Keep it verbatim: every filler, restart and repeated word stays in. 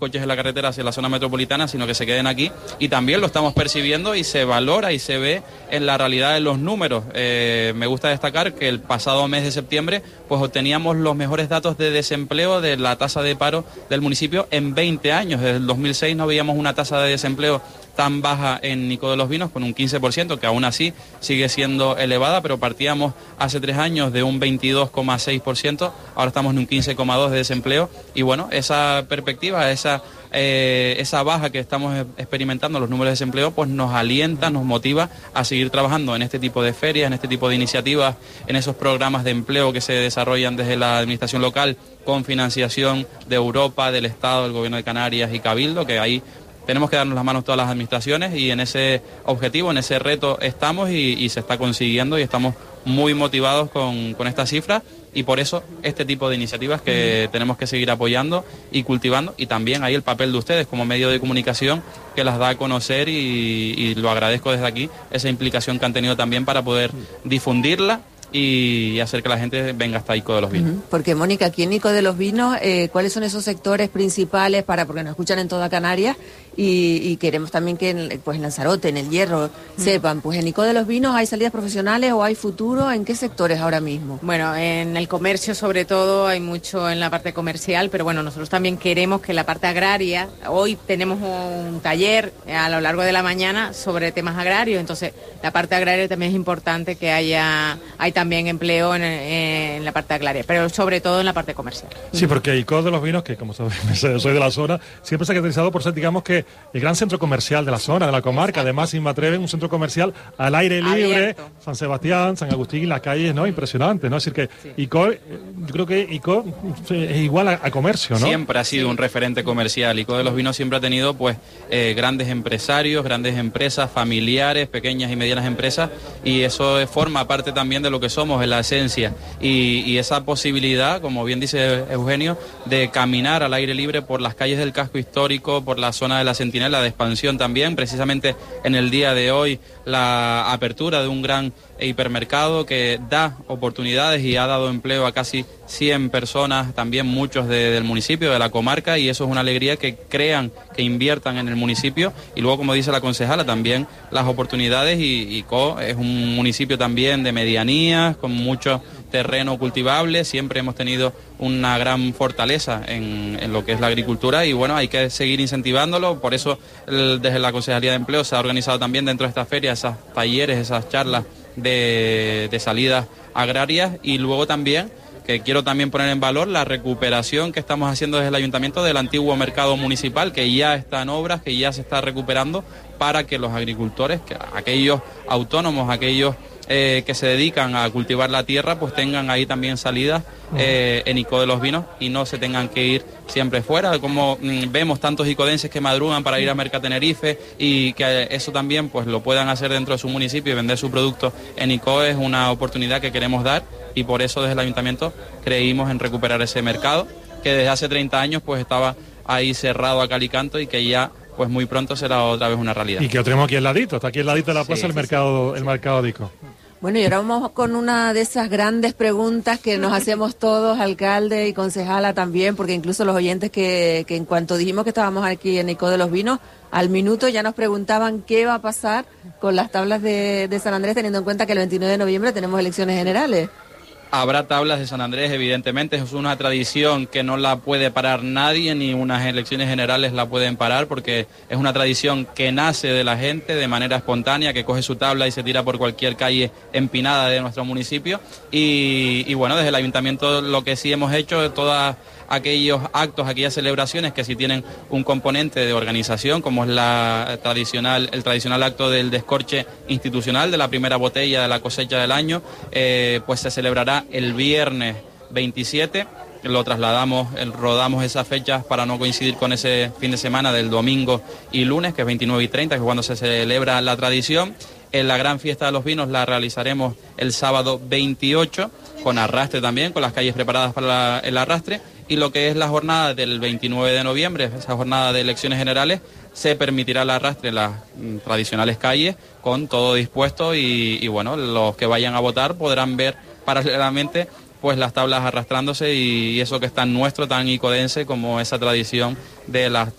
coches en la carretera hacia la zona metropolitana, sino que se queden aquí, y también lo estamos percibiendo y se valora y se ve en la realidad de los números. Eh, me gusta destacar que el pasado mes de septiembre pues obteníamos los mejores datos de desempleo de la tasa de paro del municipio en veinte años. Desde el dos mil seis no veíamos una tasa de desempleo tan baja en Nicó de los Vinos, con un quince por ciento, que aún así sigue siendo elevada, pero partíamos hace tres años de un veintidós coma seis por ciento, ahora estamos en un quince coma dos por ciento de desempleo, y bueno, esa perspectiva, esa, eh, esa baja que estamos experimentando, los números de desempleo, pues nos alienta, nos motiva a seguir trabajando en este tipo de ferias, en este tipo de iniciativas, en esos programas de empleo que se desarrollan desde la administración local, con financiación de Europa, del Estado, del Gobierno de Canarias y Cabildo, que ahí tenemos que darnos las manos todas las administraciones, y en ese objetivo, en ese reto estamos, y, y se está consiguiendo, y estamos muy motivados con, con esta cifra, y por eso este tipo de iniciativas que tenemos que seguir apoyando y cultivando, y también ahí el papel de ustedes como medio de comunicación que las da a conocer, y, y lo agradezco desde aquí, esa implicación que han tenido también para poder difundirla y hacer que la gente venga hasta Nicó de los Vinos. Uh-huh. Porque, Mónica, aquí en Nicó de los Vinos, eh, ¿cuáles son esos sectores principales para, porque nos escuchan en toda Canarias, y, y queremos también que en, pues en Lanzarote, en El Hierro, uh-huh, sepan, pues en Nicó de los Vinos hay salidas profesionales o hay futuro? ¿En qué sectores ahora mismo? Bueno, en el comercio sobre todo, hay mucho en la parte comercial, pero bueno, nosotros también queremos que la parte agraria, hoy tenemos un taller a lo largo de la mañana sobre temas agrarios, entonces la parte agraria también es importante que haya, hay también empleo en, en la parte agraria, pero sobre todo en la parte comercial. Sí, porque Nicó de los Vinos, que como sabes, soy de la zona, siempre se ha caracterizado por ser, digamos que, el gran centro comercial de la zona, de la comarca. Exacto. Además, sin me atreven, un centro comercial al aire libre, abierto. San Sebastián, San Agustín, las calles, ¿no? Impresionante, ¿no? Es decir que sí. Nicó, yo creo que Nicó es igual a, a comercio, ¿no? Siempre ha sido sí. un referente comercial. Nicó de los Vinos siempre ha tenido, pues, eh, grandes empresarios, grandes empresas, familiares, pequeñas y medianas empresas, y eso forma parte también de lo que somos en la esencia, y, y esa posibilidad, como bien dice Eugenio, de caminar al aire libre por las calles del casco histórico, por la zona de la Centinela, de expansión también, precisamente en el día de hoy la apertura de un gran hipermercado que da oportunidades y ha dado empleo a casi cien personas, también muchos de, del municipio, de la comarca, y eso es una alegría, que crean, que inviertan en el municipio, y luego, como dice la concejala, también las oportunidades, y Nicó es un municipio también de medianías, con mucho terreno cultivable, siempre hemos tenido una gran fortaleza en, en lo que es la agricultura, y bueno, hay que seguir incentivándolo. Por eso el, desde la Concejalía de Empleo se ha organizado también dentro de esta feria esas talleres, esas charlas de, de salidas agrarias, y luego también, que quiero también poner en valor, la recuperación que estamos haciendo desde el Ayuntamiento del antiguo mercado municipal, que ya está en obras, que ya se está recuperando, para que los agricultores, que aquellos autónomos, aquellos Eh, que se dedican a cultivar la tierra, pues tengan ahí también salidas eh, en Nicó de los Vinos, y no se tengan que ir siempre fuera, como mmm, vemos tantos icodenses que madrugan para ir a Mercatenerife, y que eso también pues lo puedan hacer dentro de su municipio y vender su producto en Nicó. Es una oportunidad que queremos dar, y por eso desde el Ayuntamiento creímos en recuperar ese mercado, que desde hace treinta años pues estaba ahí cerrado a cal y canto, y que ya pues muy pronto será otra vez una realidad. Y que lo tenemos aquí al ladito, está aquí al ladito de la plaza, sí, el sí, mercado, sí, el sí. mercado de Nicó. Bueno, y ahora vamos con una de esas grandes preguntas que nos hacemos todos, alcalde y concejala también, porque incluso los oyentes que, que en cuanto dijimos que estábamos aquí en Nicó de los Vinos, al minuto ya nos preguntaban qué va a pasar con las tablas de, de San Andrés, teniendo en cuenta que el veintinueve de noviembre tenemos elecciones generales. Habrá tablas de San Andrés, evidentemente, es una tradición que no la puede parar nadie, ni unas elecciones generales la pueden parar, porque es una tradición que nace de la gente de manera espontánea, que coge su tabla y se tira por cualquier calle empinada de nuestro municipio, y, y bueno, desde el Ayuntamiento lo que sí hemos hecho, todas aquellos actos, aquellas celebraciones que sí tienen un componente de organización, como es la tradicional, el tradicional acto del descorche institucional de la primera botella de la cosecha del año, eh, pues se celebrará el viernes veintisiete, lo trasladamos, rodamos esas fechas para no coincidir con ese fin de semana del domingo y lunes, que es veintinueve y treinta, que es cuando se celebra la tradición. En la gran fiesta de los vinos la realizaremos el sábado veintiocho, con arrastre también, con las calles preparadas para la, el arrastre, y lo que es la jornada del veintinueve de noviembre, esa jornada de elecciones generales, se permitirá el arrastre en las mm, tradicionales calles, con todo dispuesto, y, y bueno, los que vayan a votar podrán ver paralelamente pues las tablas arrastrándose y eso que es tan nuestro, tan icodense como esa tradición de las